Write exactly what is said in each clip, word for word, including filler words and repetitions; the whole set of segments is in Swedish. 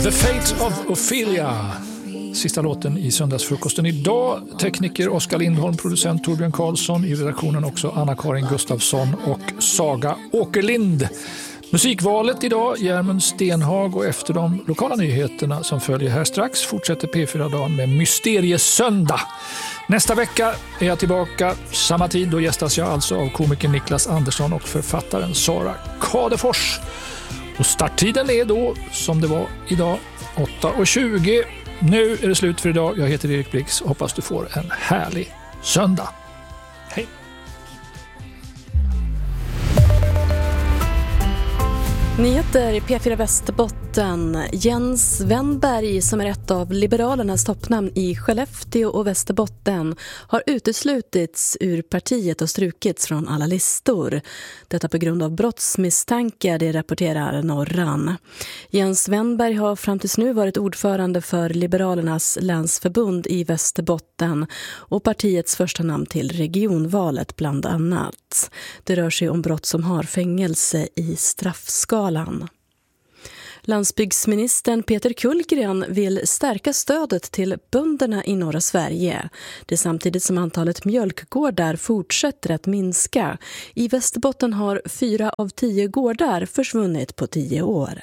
The Fate of Ophelia. Sista låten i söndagsfrukosten idag. Tekniker Oskar Lindholm, producent Torbjörn Karlsson, i redaktionen också Anna-Karin Gustafsson och Saga Åkerlind. Musikvalet idag, Järmund Stenhag, och efter de lokala nyheterna som följer här strax fortsätter P fyra-dagen med Mysteriesöndag. Nästa vecka är jag tillbaka samma tid. Då gästas jag alltså av komikern Niklas Andersson och författaren Sara Kadefors. Och starttiden är då, som det var idag, åtta och tjugo. Nu är det slut för idag. Jag heter Erik Blix och hoppas du får en härlig söndag. Hej! Nyheter i P fyra Västerbotten. Jens Wennberg, som är ett av Liberalernas toppnamn i Skellefteå och Västerbotten, har uteslutits ur partiet och strukits från alla listor. Detta på grund av brottsmisstankar, det rapporterar Norran. Jens Wennberg har fram tills nu varit ordförande för Liberalernas länsförbund i Västerbotten och partiets första namn till regionvalet bland annat. Det rör sig om brott som har fängelse i straffskalan. Landsbygdsministern Peter Kullgren vill stärka stödet till bönderna i norra Sverige. Det är samtidigt som antalet mjölkgårdar fortsätter att minska. I Västerbotten har fyra av tio gårdar försvunnit på tio år.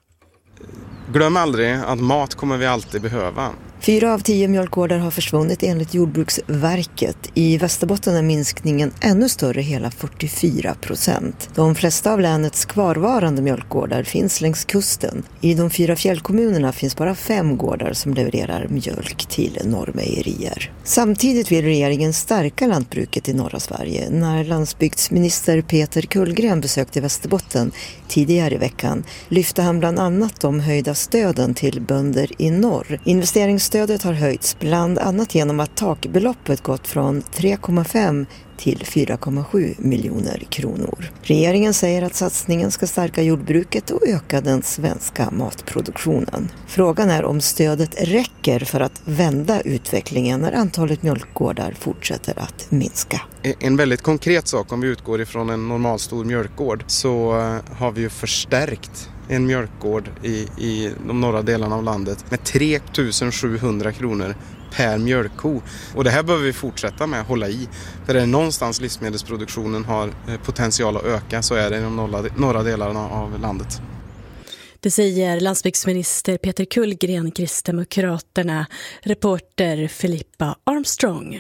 Glöm aldrig att mat kommer vi alltid behöva. Fyra av tio mjölkgårdar har försvunnit enligt Jordbruksverket. I Västerbotten är minskningen ännu större, hela fyrtiofyra procent. De flesta av länets kvarvarande mjölkgårdar finns längs kusten. I de fyra fjällkommunerna finns bara fem gårdar som levererar mjölk till Norrmejerier. Samtidigt vill regeringen stärka lantbruket i norra Sverige. När landsbygdsminister Peter Kullgren besökte Västerbotten tidigare i veckan lyfte han bland annat de höjda stöden till bönder i norr. Investeringsstödet har höjts bland annat genom att takbeloppet gått från tre komma fem till fyra komma sju miljoner kronor. Regeringen säger att satsningen ska stärka jordbruket och öka den svenska matproduktionen. Frågan är om stödet räcker för att vända utvecklingen när antalet mjölkgårdar fortsätter att minska. En väldigt konkret sak, om vi utgår ifrån en normalstor mjölkgård, så har vi ju förstärkt en mjölkgård i, i de norra delarna av landet med tre tusen sjuhundra kronor per mjölkko. Och det här behöver vi fortsätta med att hålla i. För det är någonstans livsmedelsproduktionen har potential att öka, så är det i de norra, norra delarna av landet. Det säger landsbygdsminister Peter Kullgren, Kristdemokraterna, reporter Filippa Armstrong.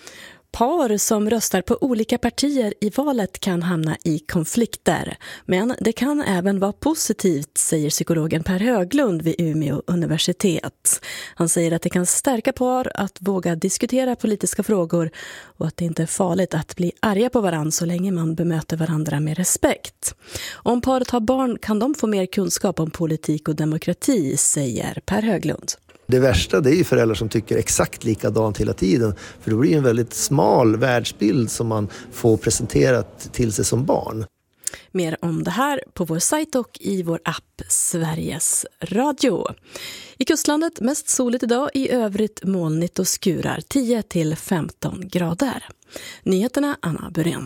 Par som röstar på olika partier i valet kan hamna i konflikter. Men det kan även vara positivt, säger psykologen Per Höglund vid Umeå universitet. Han säger att det kan stärka par att våga diskutera politiska frågor och att det inte är farligt att bli arga på varandra så länge man bemöter varandra med respekt. Om paret har barn kan de få mer kunskap om politik och demokrati, säger Per Höglund. Det värsta, det är ju föräldrar som tycker exakt likadant hela tiden. För det blir en väldigt smal världsbild som man får presenterat till sig som barn. Mer om det här på vår sajt och i vår app Sveriges Radio. I kustlandet mest soligt idag, i övrigt molnigt och skurar, tio till femton grader. Nyheterna Anna Burén.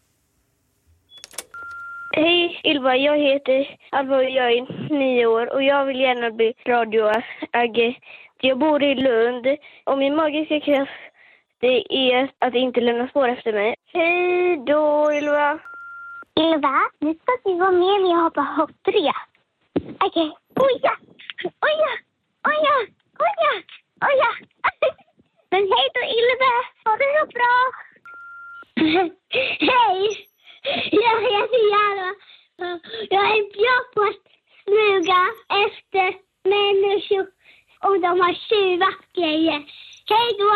Hej Ylva, jag heter Alva och jag är nio år och jag vill gärna bli radioagent. Jag bor i Lund och min magiska kraft det är att inte lämna spår efter mig. Hej då Ylva! Ylva, nu ska vi vara med när jag hoppar hopprep. Okej, okay. Oja, oja, oja, oja, oja. Men hej då Ylva, ha det så bra. Hej! Jag heter Jara. Jag är bra på att smuga efter människor och de har tjuvat grejer. Hej då!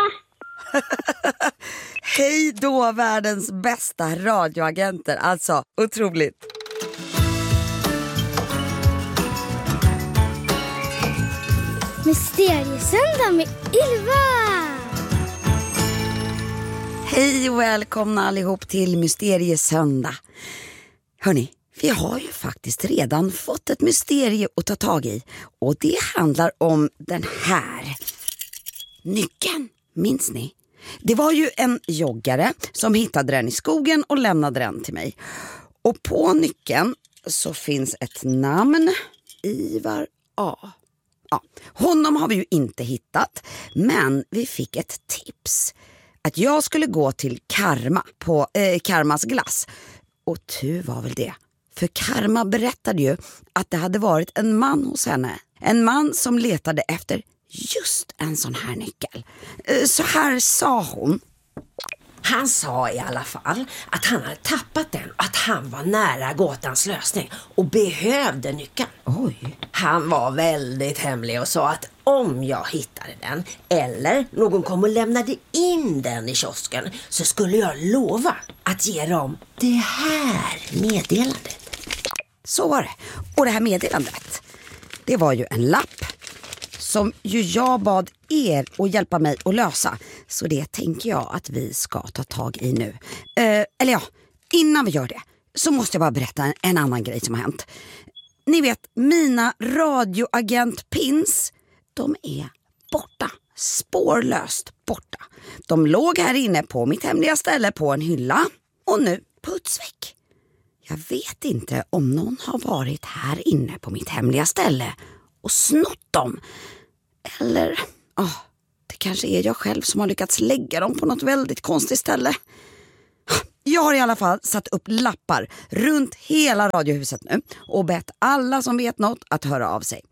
Hej då, världens bästa radioagenter. Alltså, otroligt. Mysteriesöndag med Ylva! Hej och välkomna allihop till Mysteriesöndag. Hörni, vi har ju faktiskt redan fått ett mysterie att ta tag i. Och det handlar om den här nyckeln. Minns ni? Det var ju en joggare som hittade den i skogen och lämnade den till mig. Och på nyckeln så finns ett namn, Ivar A. Ja, honom har vi ju inte hittat, men vi fick ett tips. Att jag skulle gå till Karma på eh, Karmas glass. Och tur var väl det. För Karma berättade ju att det hade varit en man hos henne. En man som letade efter just en sån här nyckel. Eh, så här sa hon. Han sa i alla fall att han hade tappat den, att han var nära gåtans lösning och behövde nyckeln. Oj. Han var väldigt hemlig och sa att om jag hittade den eller någon kom och lämnade in den i kiosken så skulle jag lova att ge dem det här meddelandet. Så var det. Och det här meddelandet, det var ju en lapp som ju jag bad er att hjälpa mig att lösa. Så det tänker jag att vi ska ta tag i nu. Eh, eller ja, innan vi gör det så måste jag bara berätta en, en annan grej som har hänt. Ni vet, mina radioagentpins, de är borta. Spårlöst borta. De låg här inne på mitt hemliga ställe på en hylla. Och nu putsväck. Jag vet inte om någon har varit här inne på mitt hemliga ställe och snott dem. Eller, oh, det kanske är jag själv som har lyckats lägga dem på något väldigt konstigt ställe. Jag har i alla fall satt upp lappar runt hela radiohuset nu och bett alla som vet något att höra av sig.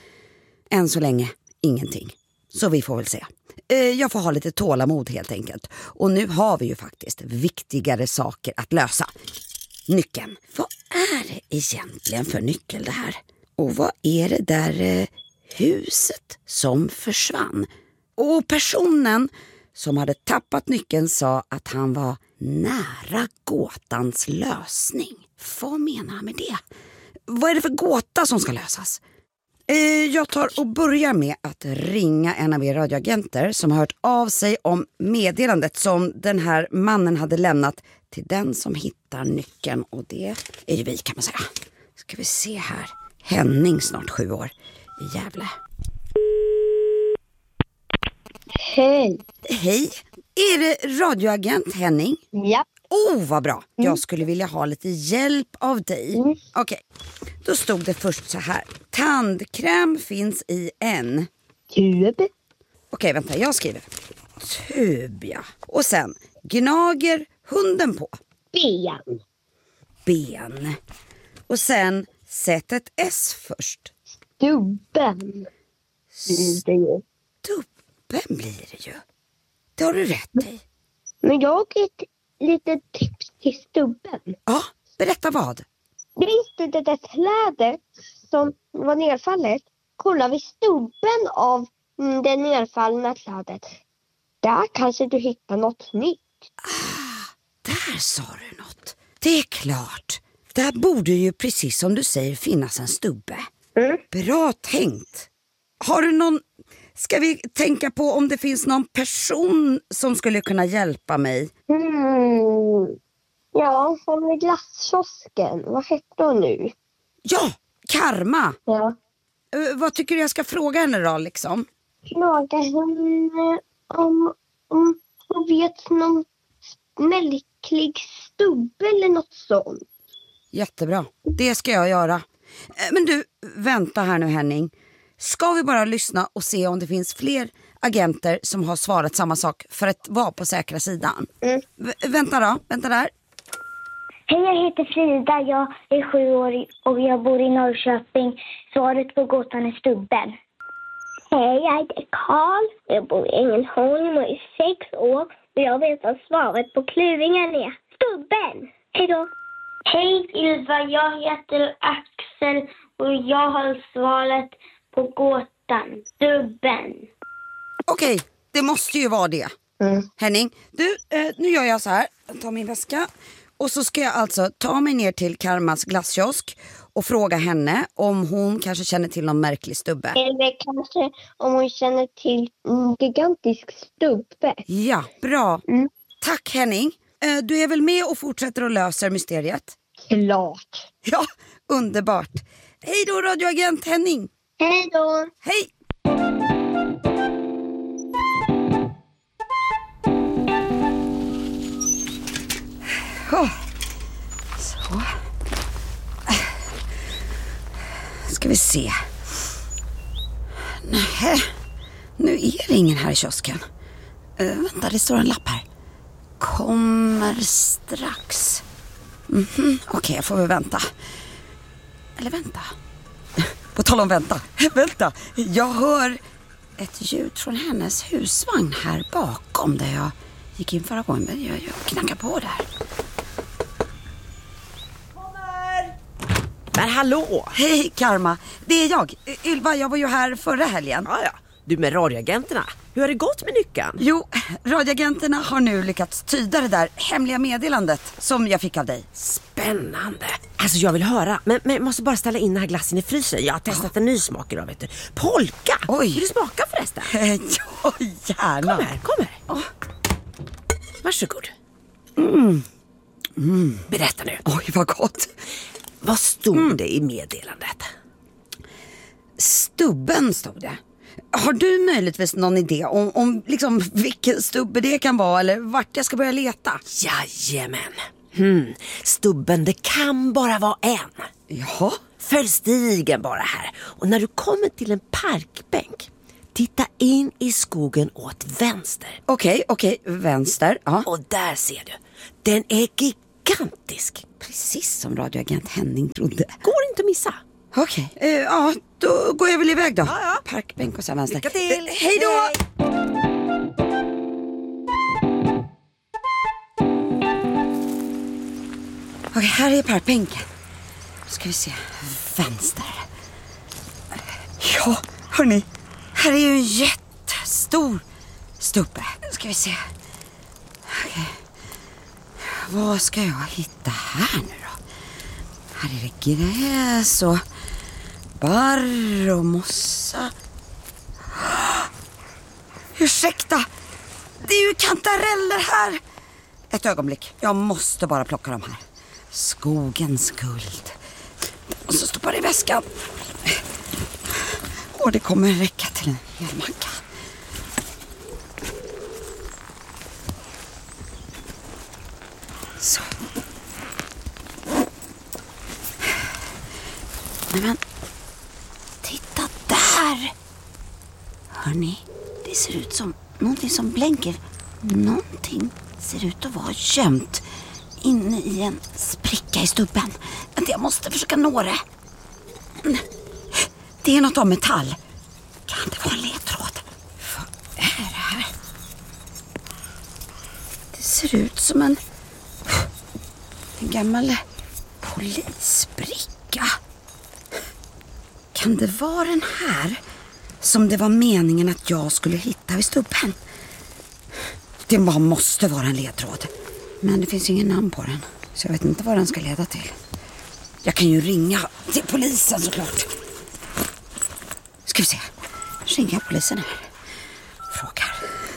Än så länge ingenting. Så vi får väl se. Jag får ha lite tålamod helt enkelt. Och nu har vi ju faktiskt viktigare saker att lösa. Nyckeln. Vad är det egentligen för nyckel det här? Och vad är det där eh, huset som försvann? Och personen som hade tappat nyckeln sa att han var nära gåtans lösning. Vad menar han med det? Vad är det för gåta som ska lösas? Eh, jag tar och börjar med att ringa en av er radioagenter som har hört av sig om meddelandet som den här mannen hade lämnat till den som hittar nyckeln. Och det är ju vi, kan man säga. Ska vi se här. Henning, snart sju år, i Gävle. Hej. Hej. Är det radioagent Henning? Ja. Oh, vad bra. Mm. Jag skulle vilja ha lite hjälp av dig. Mm. Okej, okay. Då stod det först så här. Tandkräm finns i en... Tub. Okej, okay, vänta, jag skriver. Tub, ja. Och sen, gnager hunden på? Ben. Ben. Och sen, sätt ett S först. Stubben. Blir det ju. Stubben blir det ju. Det har du rätt i. Men jag har ett litet tips till stubben. Ja, berätta vad. Visst det där trädet som var nedfallet. Kolla vid stubben av det nedfallna trädet. Där kanske du hittar något nytt. Ah, där sa du något. Det är klart. Där borde ju precis som du säger finnas en stubbe. Mm. Bra tänkt. Har du någon... Ska vi tänka på om det finns någon person som skulle kunna hjälpa mig? Mm. Ja, som i glasskiosken. Vad heter hon nu? Ja, Karma. Ja. Uh, vad tycker du jag ska fråga henne då liksom? Fråga henne om, om hon vet någon märklig stubbe eller något sånt. Jättebra, det ska jag göra. Uh, men du, vänta här nu Henning. Ska vi bara lyssna och se om det finns fler agenter som har svarat samma sak för att vara på säkra sidan? Mm. V- vänta då, vänta där. Hej, jag heter Frida. Jag är sju år och jag bor i Norrköping. Svaret på gåtan är stubben. Hej, jag heter Karl. Jag bor i Ängelholm och är sex år. Och jag vet att svaret på kluringen är stubben. Hej då. Hej Ylva, jag heter Axel och jag har svaret på gåtan. Stubben. Okej, det måste ju vara det. Mm. Henning, du, eh, nu gör jag så här. Jag tar min väska. Och så ska jag alltså ta mig ner till Karmas glasskiosk och fråga henne om hon kanske känner till någon märklig stubbe. Eller kanske om hon känner till en gigantisk stubbe. Ja, bra. Mm. Tack Henning. Eh, du är väl med och fortsätter att lösa mysteriet? Klart. Ja, underbart. Hej då radioagent Henning. Hej då. Hej. Oh. Så. Ska vi se. Nej, nu är det ingen här i kiosken. Uh, vänta, det står en lapp här. Kommer strax. Mm-hmm. Okej, okay, jag får väl vänta. Eller vänta. På tal om vänta. Vänta, jag hör ett ljud från hennes husvagn här bakom där jag gick in förra gången. Men jag, jag knackar på där. Kommer! Men hallå! Hej Karma, det är jag. Ylva, jag var ju här förra helgen. Ja, ja. Du med radioagenterna. Hur har det gått med nyckeln? Jo, radioagenterna har nu lyckats tyda det där hemliga meddelandet som jag fick av dig. Spännande. Alltså jag vill höra. Men, men jag måste bara ställa in den här glassen i frysen. Jag har testat en ny smak idag, vet du. Polka! Oj. Vill du smaka förresten? Ja, gärna. Kom här, kom här. Oh. Varsågod. Mm. Mm. Berätta nu. Oj, vad gott. Vad stod mm. det i meddelandet? Stubben stod det. Har du möjligtvis någon idé om, om liksom vilken stubbe det kan vara eller vart jag ska börja leta? Jajamän. Hmm. Stubben, det kan bara vara en. Jaha. Följ stigen bara här. Och när du kommer till en parkbänk, titta in i skogen åt vänster. Okej, okej, vänster. Ja. Och där ser du. Den är gigantisk. Precis som radioagent Henning trodde. Går inte att missa. Okej, okay. uh, ja, då går jag väl iväg då. Ja, ja. Parkbänk och så vänster. Lycka till! Uh, hej då! Hej. Okej, okay, här är parkbänken. Då ska vi se. Vänster. Ja, hörni. Här är ju en jättestor stubbe. Då ska vi se. Okej. Okay. Vad ska jag hitta här nu då? Här är det gräs och barr och mossa. Ursäkta, det är ju kantareller här. Ett ögonblick, jag måste bara plocka dem här. Skogens guld. Och så stoppar det i väskan. Och det kommer räcka till en hel macka. Så. Nej men, titta där! Hörrni, det ser ut som någonting som blänker. Någonting ser ut att vara gömt inne i en spricka i stubben. Jag måste försöka nå det. Det är något av metall. Kan det vara en ledtråd? Vad är det här? Det ser ut som en, en gammal polisbricka. Kan det vara den här som det var meningen att jag skulle hitta vid stubben? Det bara måste vara en ledtråd. Men det finns ingen namn på den, så jag vet inte vad den ska leda till. Jag kan ju ringa till polisen såklart. Ska vi se. Ringa polisen här. Frågar.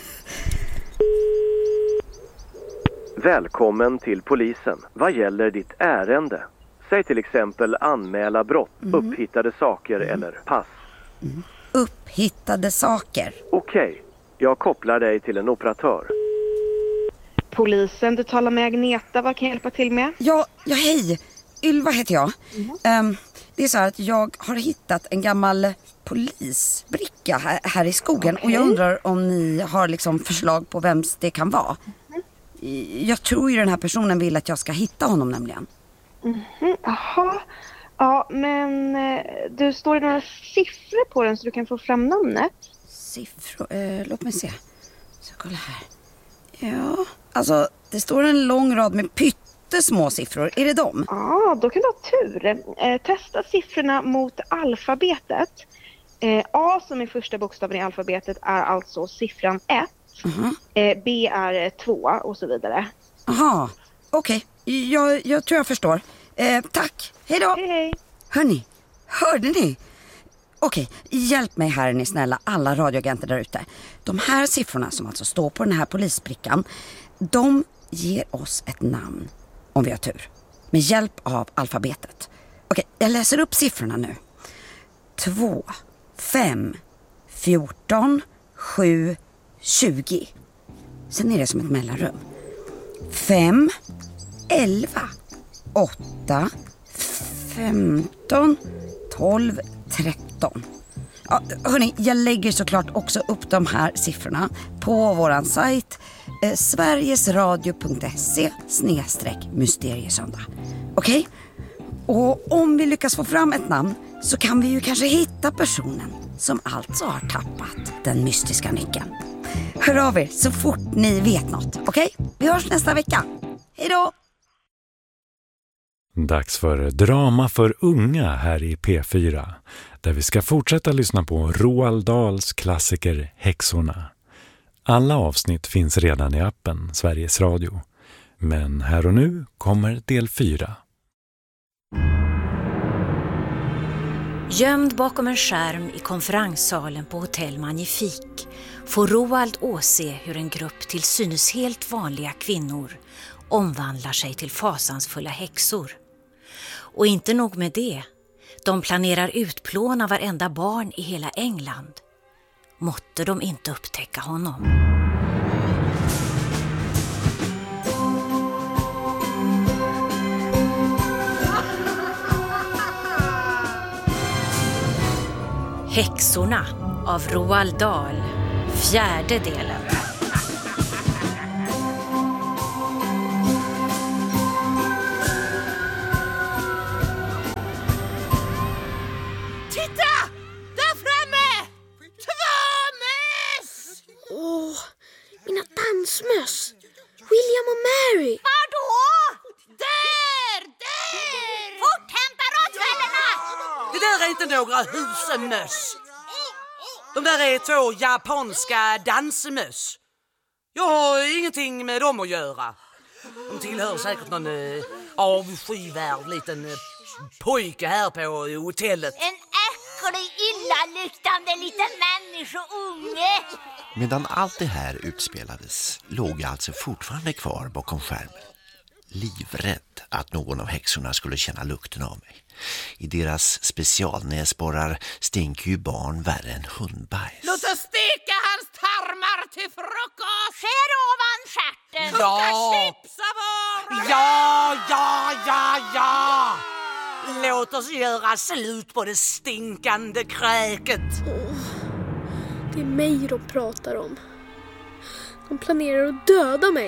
Välkommen till polisen. Vad gäller ditt ärende? Säg till exempel anmäla brott, mm. upphittade saker mm. eller pass. Mm. Upphittade saker. Okej, okay. Jag kopplar dig till en operatör. Polisen, du talar med Agneta. Vad kan jag hjälpa till med? Ja, ja hej. Ylva heter jag. Mm. Um, det är så här att jag har hittat en gammal polisbricka här, här i skogen. Okay. Och jag undrar om ni har liksom förslag på vems det kan vara. Mm. Jag tror ju den här personen vill att jag ska hitta honom nämligen. Mhm, jaha. Ja, men du står det några siffror på den så du kan få fram namnet? Siffror? Eh, låt mig se. Så kolla här. Ja, alltså det står en lång rad med pyttesmå siffror. Är det dem? Ja, då kan du ha tur. Eh, testa siffrorna mot alfabetet. Eh, A som är första bokstaven i alfabetet är alltså siffran ett. Uh-huh. Eh, B är två och så vidare. Aha, okej. Okay. Jag, jag tror jag förstår. Eh, tack, hej då. Hej, hej. Hörni, hörde ni? Okej, hjälp mig här är ni snälla, alla radioagenter där ute. De här siffrorna som alltså står på den här polisbrickan, de ger oss ett namn om vi har tur. Med hjälp av alfabetet. Okej, jag läser upp siffrorna nu. två, fem, fjorton, sju, tjugo. Sen är det som ett mellanrum. fem, elva, åtta, femton, tolv, tretton. Ja, hörni, jag lägger såklart också upp de här siffrorna på våran sajt eh, sverigesradio punkt se snedstreck mysteriesöndag. Okej? Okay? Och om vi lyckas få fram ett namn så kan vi ju kanske hitta personen som alltså har tappat den mystiska nyckeln. Hör av er så fort ni vet något, okej? Okay? Vi hörs nästa vecka. Hej då! Dags för drama för unga här i P fyra, där vi ska fortsätta lyssna på Roald Dahls klassiker Häxorna. Alla avsnitt finns redan i appen Sveriges Radio. Men här och nu kommer del fyra. Gömd bakom en skärm i konferenssalen på Hotell Magnifik får Roald åse hur en grupp till synes helt vanliga kvinnor omvandlar sig till fasansfulla häxor. Och inte nog med det, de planerar utplåna varenda barn i hela England. Måtte de inte upptäcka honom. Häxorna av Roald Dahl, fjärde delen. Titta! Där framme! Två möss! Åh, mina dansmöss. William och Mary. Vadå? Där! Där! Fort, hämta råttfällorna! Det där är inte några husmöss. De där är två japanska dansmöss. Jag har ingenting med dem att göra. De tillhör säkert någon eh, avskyvärd liten eh, pojke här på hotellet. En äcklig, illaluktande liten människounge. Medan allt det här utspelades låg jag alltså fortfarande kvar bakom skärmen. Livrädd att någon av häxorna skulle känna lukten av mig. I deras specialnäsborrar stinker ju barn värre än hundbajs. Låt oss steka hans tarmar till frukost. Skär ovan stjärten. Ja. Koka chips av öronen. Ja, ja, ja, ja. Låt oss göra slut på det stinkande kräket. Oh, det är mig de pratar om. De planerar att döda mig.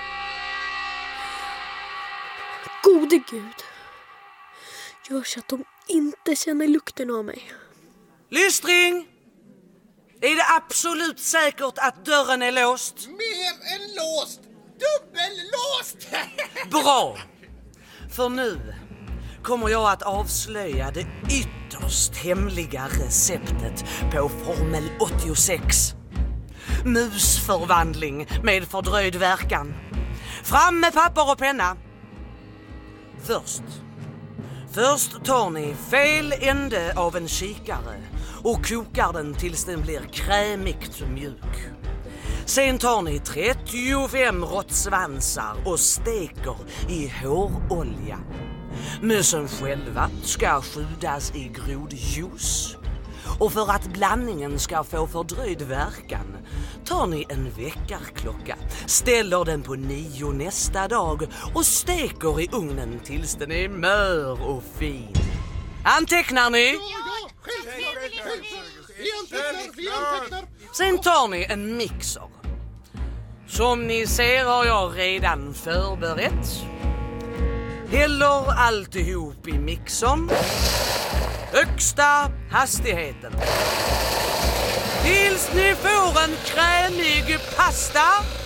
Gode Gud. Gör så att de inte känner lukten av mig. Lystring! Är det absolut säkert att dörren är låst? Mer än låst! Dubbellåst! Bra! För nu kommer jag att avslöja det ytterst hemliga receptet på Formel åttiosex. Musförvandling med fördröjd verkan. Fram med papper och penna. Först. Först tar ni fel ände av en kikare och kokar den tills den blir krämigt mjuk. Sen tar ni trettiofem råttsvansar och steker i hårolja. Mössen själva ska skjudas i grodjuice. Och för att blandningen ska få fördröjd verkan tar ni en väckarklocka, ställer den på nio nästa dag och steker i ugnen tills den är mör och fin. Antecknar ni? Sen tar ni en mixer. Som ni ser har jag redan förberett. Häller alltihop i mixern. Högsta hastigheten. Tills ni får en krämig pasta.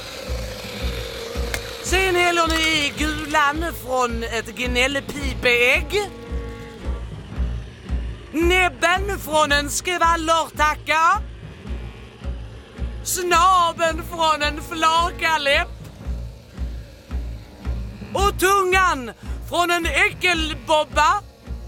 Sen häller ni i gulan från ett gnällpipeägg. Näbben från en skvallertacka. Snaben från en flakarläpp. Och tungan från en äckelbobba.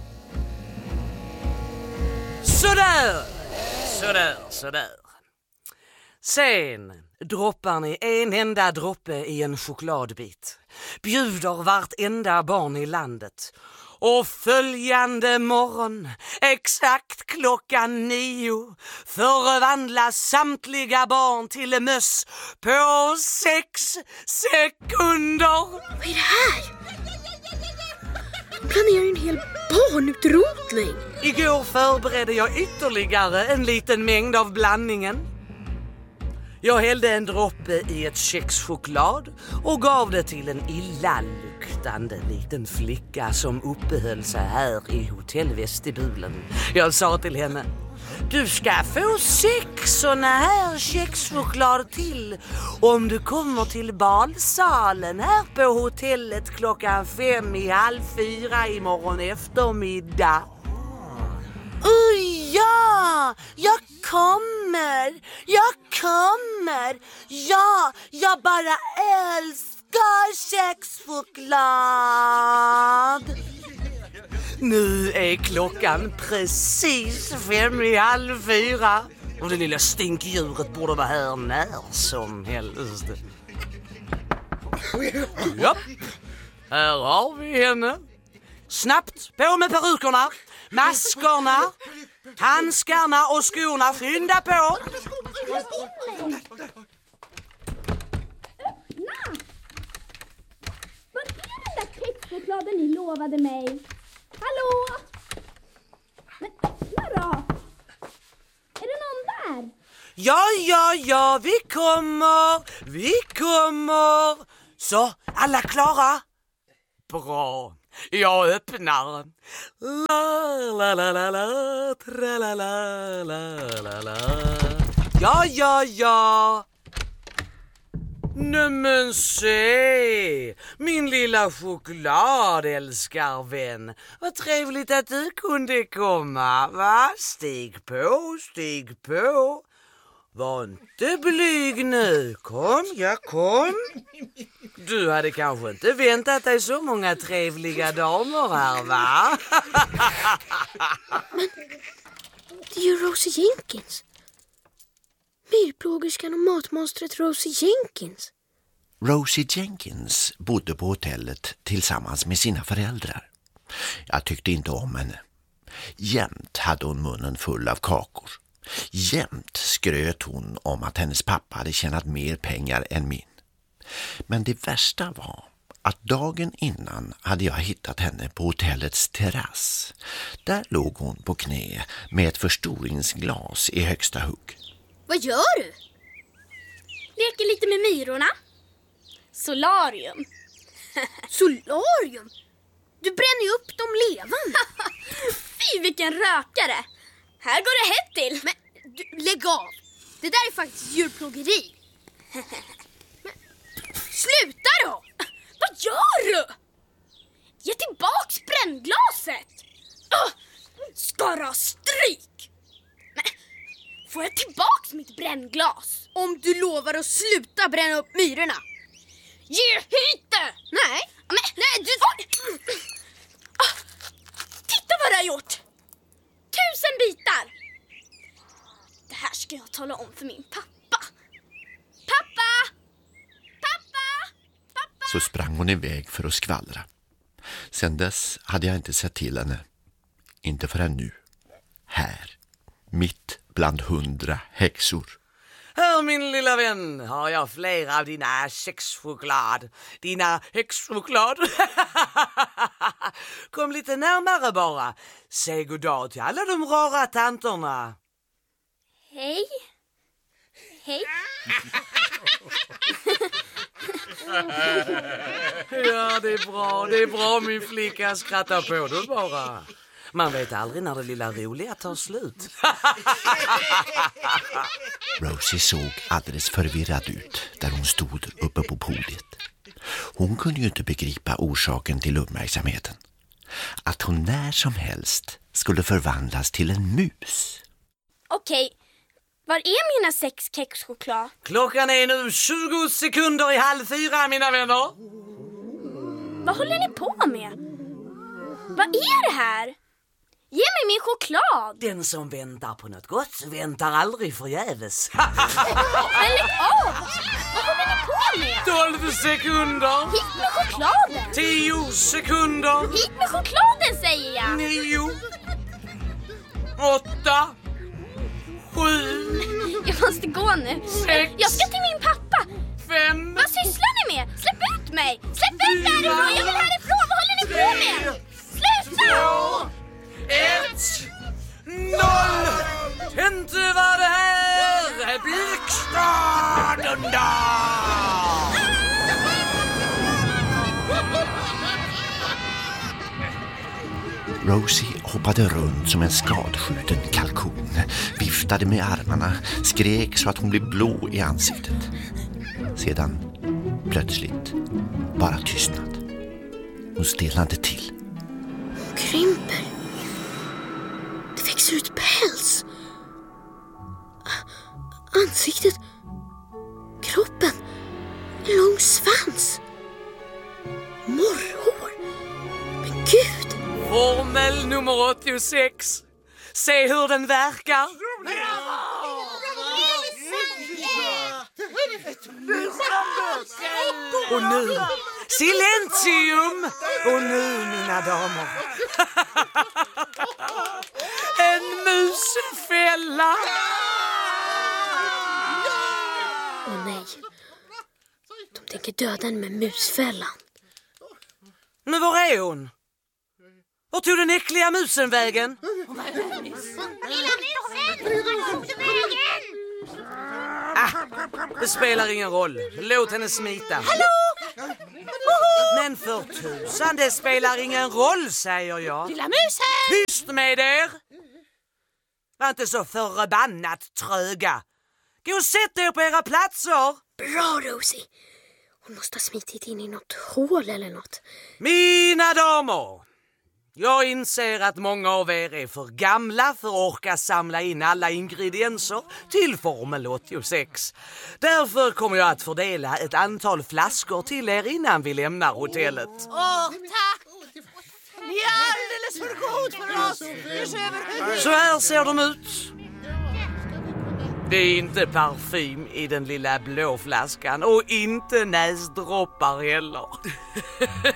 Sådär, sådär, sådär. Sen droppar ni en enda droppe i en chokladbit. Bjuder vartenda barn i landet. Och följande morgon, exakt klockan nio, förvandlas samtliga barn till möss på sex sekunder. Vad är det här? planerar en hel barnutrotning. Igår förberedde jag ytterligare en liten mängd av blandningen. Jag hällde en droppe i ett kexchoklad och gav det till en illaluktande liten flicka som uppehöll sig här i hotellvestibulen. Jag sa till henne: du ska få sex såna här kexchoklad till om du kommer till balsalen här på hotellet klockan fem i halv fyra imorgon eftermiddag. Oh ja, jag kommer, jag kommer, ja, jag bara älskar kexchoklad. Nu är klockan precis fem i halv fyra och det lilla stinkdjuret borde vara här när som helst. Japp, här har vi henne. Snabbt, på med perukerna, maskerna, handskarna och skorna, skynda på. Vad är den där kexchokladen ni lovade mig? Hallå? Men öppna då! Är det någon där? Ja, ja, ja, vi kommer, vi kommer. Så, alla klara? Bra, jag öppnar. La, la, la, la, la, tra, la, la, la, la, la. Ja, ja, ja. Nämen se, min lilla chokladälskarvän. Vad trevligt att du kunde komma, va? Stig på, stig på. Var inte blyg nu. Kom, ja kom. Du hade kanske inte väntat dig så många trevliga damer här, va? Men det är ju Rosie Jenkins. Myrplågerskan och matmonstret Rosie Jenkins. Rosie Jenkins bodde på hotellet tillsammans med sina föräldrar. Jag tyckte inte om henne. Jämt hade hon munnen full av kakor. Jämt skröt hon om att hennes pappa hade tjänat mer pengar än min. Men det värsta var att dagen innan hade jag hittat henne på hotellets terrass. Där låg hon på knä med ett förstoringsglas i högsta hugg. Vad gör du? Leker lite med myrorna. Solarium. Solarium? Du bränner ju upp dem levande. Fy, vilken rökare. Här går det hett till. Men du, lägg av. Det där är faktiskt djurplågeri. Men, sluta då. Vad gör du? Ge tillbaks brännglaset. Uh, Skara stryk. Men, får jag tillbaks mitt brännglas? Om du lovar att sluta bränna upp myrorna. Ge hit det! Nej, men, nej du... Oh, titta vad du har gjort! Tusen bitar! Det här ska jag tala om för min pappa. Pappa! Pappa! Pappa! Så sprang hon iväg för att skvallra. Sen dess hade jag inte sett till henne. Inte förrän nu. Här. Mitt bland hundra häxor. Här, min lilla vän, har jag flera av dina kexchoklad. Dina häxchoklad. Kom lite närmare bara. Säg god dag till alla de rara tanterna. Hej. Hej. Ja, det är bra. Det är bra, min flicka. Skratta på du bara. Man vet aldrig när det lilla roliga tar slut. Rosie såg alldeles förvirrad ut där hon stod uppe på podiet. Hon kunde ju inte begripa orsaken till uppmärksamheten. Att hon när som helst skulle förvandlas till en mus. Okej, var är mina sex kexchoklad? Klockan är nu tjugo sekunder i halv fyra, mina vänner. Vad håller ni på med? Vad är det här? Ge mig min choklad! Den som väntar på något gott väntar aldrig förgäves. Men lägg av! Vad håller ni på med? tolv sekunder. Hit med chokladen! tio sekunder. Hit med chokladen, säger jag! nio. åtta. sju. Jag måste gå nu. sex. Jag ska till min pappa. fem. Vad sysslar ni med? Släpp ut mig! Släpp ut mig härifrån! Jag vill härifrån! Vad håller ni på med? Släpp inte vad det här är blixtstaden då! Rosie hoppade runt som en skadskjuten kalkon, viftade med armarna, skrek så att hon blev blå i ansiktet. Sedan, plötsligt, bara tystnad. Hon stelnade till. Hon krymper. Det växer ut päls. Ansiktet. Kroppen. En lång svans. Morrhår. Men gud. Formel nummer åttiosex. Se hur den verkar. Och nu, silentium! Och nu, mina damer, en musfälla! Åh nej, de tänker döda en med musfällan. Men var är hon? Var tog den äckliga musen vägen? Ah, det spelar ingen roll. Låt henne smita. Hallå! Men för tusan, det spelar ingen roll, säger jag. Lilla musen! Tyst med er! Var inte så förbannat tröga. Gå och sätt er på era platser. Bra, Rosie. Hon måste ha smitit in i något hål eller något. Mina damer, jag inser att många av er är för gamla för att orka samla in alla ingredienser till formel åttiosex. Därför kommer jag att fördela ett antal flaskor till er innan vi lämnar hotellet. Åh, tack! Ni är alldeles för god för oss. Över... Så här ser de ut. Det är inte parfym i den lilla blå flaskan och inte näsdroppar heller.